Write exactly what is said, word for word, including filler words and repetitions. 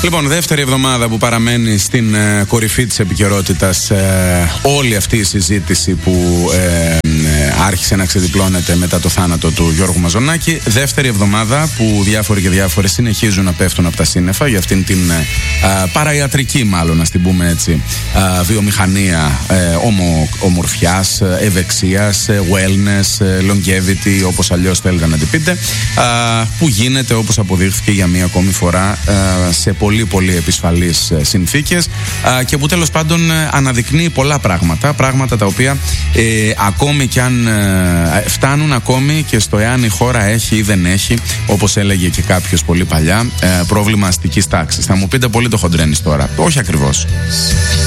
Λοιπόν, δεύτερη εβδομάδα που παραμένει στην ε, κορυφή της επικαιρότητας ε, όλη αυτή η συζήτηση που ε, ε, άρχισε να ξεδιπλώνεται μετά το θάνατο του Γιώργου Μαζονάκη. Δεύτερη εβδομάδα που διάφοροι και διάφορες συνεχίζουν να πέφτουν από τα σύννεφα για αυτήν την ε, παραϊατρική, μάλλον να την πούμε έτσι, ε, βιομηχανία ε, ομο, ομορφιάς, ευεξίας, wellness, longevity, όπως αλλιώς θέλετε να την πείτε, ε, που γίνεται, όπως αποδείχθηκε για μία ακόμη φορά, ε, σε πολύ πολύ επισφαλείς συνθήκες και που τέλος πάντων αναδεικνύει πολλά πράγματα, πράγματα τα οποία ε, ακόμη κι αν ε, φτάνουν ακόμη και στο εάν η χώρα έχει ή δεν έχει, όπως έλεγε και κάποιος πολύ παλιά, ε, πρόβλημα αστικής τάξης. Θα μου πείτε πολύ το χοντρένεις τώρα. Όχι ακριβώς.